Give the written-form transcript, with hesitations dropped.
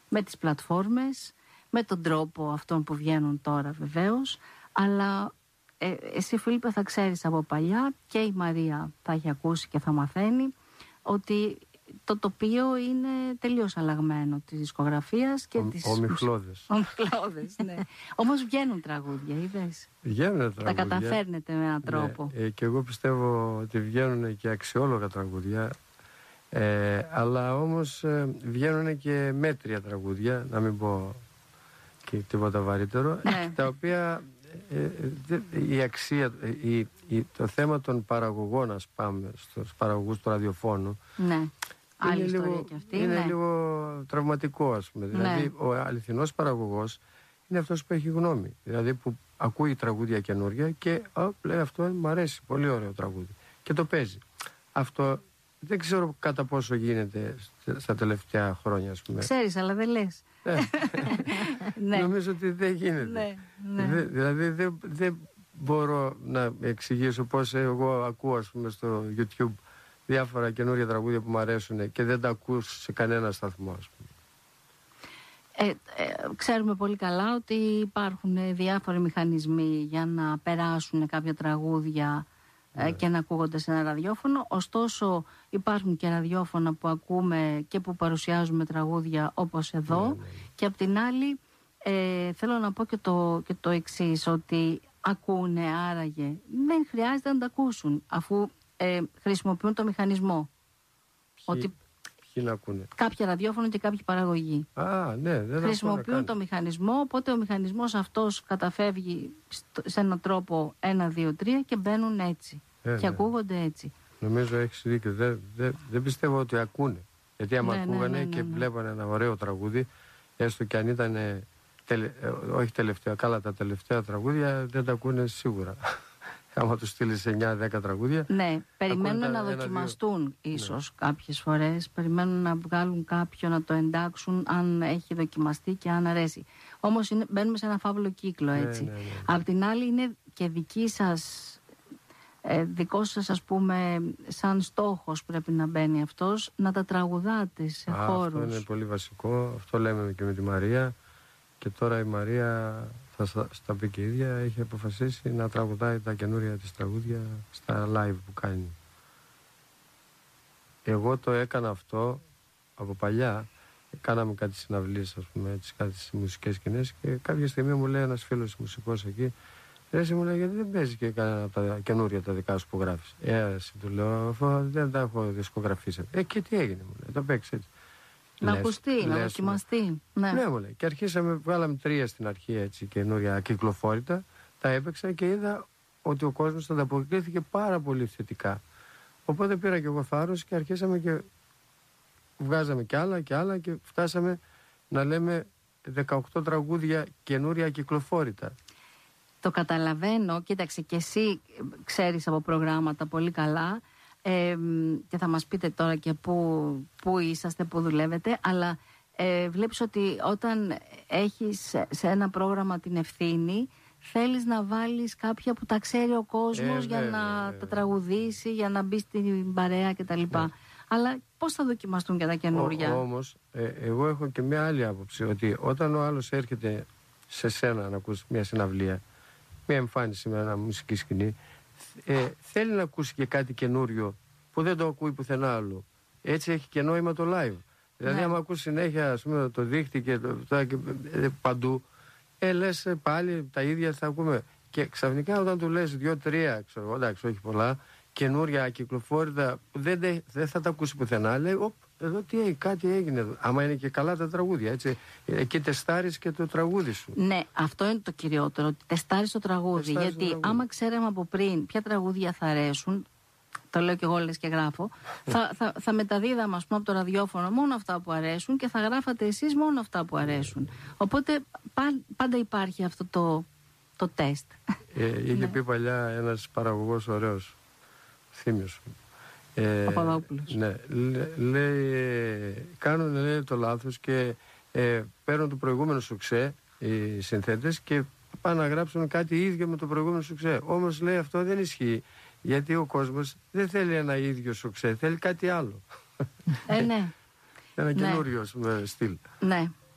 με τις πλατφόρμες, με τον τρόπο αυτών που βγαίνουν τώρα βεβαίως, αλλά εσύ Φίλιππε θα ξέρεις από παλιά, και η Μαρία θα έχει ακούσει και θα μαθαίνει, ότι το τοπίο είναι τελείως αλλαγμένο της δισκογραφίας και της... Ομιχλώδες. Ομιχλώδες, ναι. Όμως βγαίνουν τραγούδια, είδες. Βγαίνουν τραγούδια. Τα καταφέρνετε με έναν τρόπο. Και εγώ πιστεύω ότι βγαίνουν και αξιόλογα τραγούδια, αλλά όμως βγαίνουν και μέτρια τραγούδια, να μην πω και τίποτα βαρύτερο, τα οποία η αξία, το θέμα των παραγωγών, ας πάμε στους παραγωγούς του ραδιοφώνου, ναι. Άλλη ιστορία και αυτή. Είναι λίγο τραυματικό, ας πούμε. Δηλαδή, ο αληθινός παραγωγός είναι αυτός που έχει γνώμη. Δηλαδή, που ακούει τραγούδια καινούρια και λέει αυτό μου αρέσει, πολύ ωραίο τραγούδι. Και το παίζει. Αυτό δεν ξέρω κατά πόσο γίνεται στα τελευταία χρόνια, ας πούμε. Ξέρεις, αλλά δεν λες. Ναι. Νομίζω ότι δεν γίνεται. Δηλαδή, δεν μπορώ να εξηγήσω πώς εγώ ακούω, ας πούμε, στο YouTube διάφορα καινούρια τραγούδια που μου αρέσουν και δεν τα ακούς σε κανένα σταθμό, ας πούμε. Ξέρουμε πολύ καλά ότι υπάρχουν διάφοροι μηχανισμοί για να περάσουν κάποια τραγούδια και να ακούγονται σε ένα ραδιόφωνο. Ωστόσο υπάρχουν και ραδιόφωνα που ακούμε και που παρουσιάζουμε τραγούδια όπως εδώ. Και απ' την άλλη θέλω να πω και το εξής, ότι ακούνε, άραγε δεν χρειάζεται να τα ακούσουν, αφού χρησιμοποιούν το μηχανισμό. Ποιοι να ακούνε? Κάποια ραδιόφωνο και κάποιοι παραγωγοί. Δεν χρησιμοποιούν το μηχανισμό, οπότε ο μηχανισμός αυτός καταφεύγει σε έναν τρόπο 1, 2, 3 και μπαίνουν έτσι και ακούγονται έτσι. Νομίζω έχεις δίκιο. Δεν πιστεύω ότι ακούνε. Γιατί άμα ακούγανε και βλέπανε ένα ωραίο τραγούδι, έστω και αν ήταν όχι τελευταία, καλά τα τελευταία τραγούδια δεν τα ακούνε σίγουρα. Άμα τους στείλεις 9-10 τραγούδια. Ναι, περιμένουν να δοκιμαστούν ίσως κάποιες φορές. Περιμένουν να βγάλουν κάποιο, να το εντάξουν, αν έχει δοκιμαστεί και αν αρέσει. Όμως μπαίνουμε σε ένα φαύλο κύκλο, έτσι. Απ' την άλλη είναι και δικό σας, ας πούμε, σαν στόχος πρέπει να μπαίνει αυτός, να τα τραγουδάτε σε χώρους. Αυτό είναι πολύ βασικό. Αυτό λέμε και με τη Μαρία. Και τώρα η Μαρία, θα στα πει και η ίδια, έχει αποφασίσει να τραγουδάει τα καινούρια της τραγούδια στα live που κάνει. Εγώ το έκανα αυτό από παλιά. Κάναμε κάτι συναυλίες, ας πούμε, κάτι μουσικές σκηνές, και κάποια στιγμή μου λέει ένας φίλος μουσικός εκεί, εσύ μου λέει, γιατί δεν παίζει και κανένα από τα καινούρια τα δικά σου που γράφεις? Εσύ του λέω, δεν τα έχω δισκογραφήσει. Και τι έγινε, μου λέει, το παίξει έτσι. Να ακουστεί, να δοκιμαστεί. Ναι, μου λέει. Και αρχίσαμε, βγάλαμε 3 στην αρχή, έτσι, καινούρια κυκλοφόρητα. Τα έπαιξα και είδα ότι ο κόσμος ανταποκρίθηκε πάρα πολύ θετικά. Οπότε πήρα και εγώ θάρρος και αρχίσαμε και βγάζαμε κι άλλα και άλλα και φτάσαμε να λέμε 18 τραγούδια καινούρια κυκλοφόρητα. Το καταλαβαίνω. Κοίταξε, και εσύ ξέρεις από προγράμματα πολύ καλά. Και θα μας πείτε τώρα και πού είσαστε, πού δουλεύετε, αλλά βλέπεις ότι όταν έχεις σε ένα πρόγραμμα την ευθύνη, θέλεις να βάλεις κάποια που τα ξέρει ο κόσμος για να τα τραγουδήσει, για να μπει στην παρέα κτλ. Αλλά πώς θα δοκιμαστούν και τα καινούρια? Όμως εγώ έχω και μια άλλη άποψη, ότι όταν ο άλλος έρχεται σε σένα να ακούσει μια συναυλία, μια εμφάνιση με ένα μουσική σκηνή, θέλει να ακούσει και κάτι καινούριο που δεν το ακούει πουθενά άλλο. Έτσι έχει και νόημα το live. Δηλαδή, άμα ακούσει συνέχεια, ας πούμε, το δίχτυ και παντού, λες πάλι τα ίδια θα ακούμε. Και ξαφνικά όταν του λες 2-3, ξέρω, εντάξει, όχι πολλά, καινούρια κυκλοφόρητα που δεν θα τα ακούσει πουθενά, λέει, εδώ κάτι έγινε εδώ. Άμα είναι και καλά τα τραγούδια, έτσι. Και τεστάρεις και το τραγούδι σου. Ναι, αυτό είναι το κυριότερο, ότι τεστάρεις το τραγούδι. Γιατί άμα ξέραμε από πριν ποια τραγούδια θα αρέσουν, το λέω και εγώ, λες και γράφω, θα μεταδίδαμε, ας πούμε, από το ραδιόφωνο μόνο αυτά που αρέσουν και θα γράφατε εσείς μόνο αυτά που αρέσουν. Οπότε πάντα υπάρχει αυτό το τεστ. Είχε πει παλιά ένας παραγωγός ωραίος, Θήμιος, ο Παπαδόπουλος. Ναι, λέει, κάνουν το λάθος και παίρνουν το προηγούμενο σουξέ οι συνθέτες και πάνε να γράψουν κάτι ίδιο με το προηγούμενο σουξέ. Όμως, λέει, αυτό δεν ισχύει, γιατί ο κόσμος δεν θέλει ένα ίδιο σουξέ, θέλει κάτι άλλο. Ναι. Ένα καινούριο στυλ. Ναι.